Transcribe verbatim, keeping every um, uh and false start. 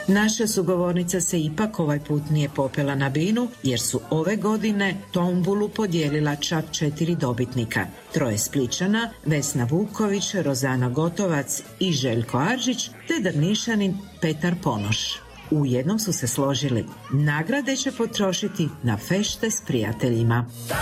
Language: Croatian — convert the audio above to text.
Naša sugovornica se ipak ovaj put nije popela na binu, jer su ove godine tombulu podijelila čak četiri dobitnika. Troje Spličana, Vesna Vuković, Rozana Gotovac i Željko Aržić, te Drnišanin Petar Ponoš. U jednom su se složili, nagrade će potrošiti na fešte s prijateljima.